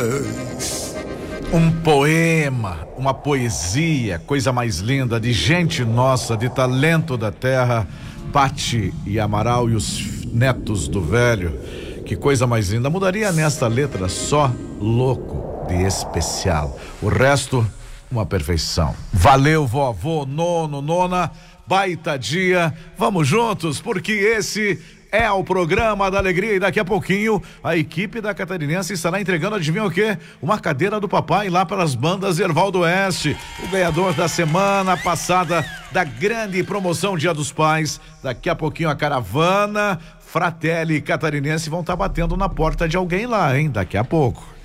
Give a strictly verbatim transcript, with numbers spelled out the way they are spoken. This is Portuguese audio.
Um poema, uma poesia, coisa mais linda, de gente nossa, de talento da terra, Pati e Amaral e os netos do velho. Que coisa mais linda. Mudaria nesta letra só louco de especial. O resto, uma perfeição. Valeu, vovô, nono, nona, baita dia. Vamos juntos, porque esse é o programa da alegria e daqui a pouquinho a equipe da Catarinense estará entregando, adivinha o quê? Uma cadeira do papai lá para as bandas Erval do Oeste, o ganhador da semana passada da grande promoção Dia dos Pais. Daqui a pouquinho a caravana Fratelli Catarinense vão estar batendo na porta de alguém lá, hein? Daqui a pouco.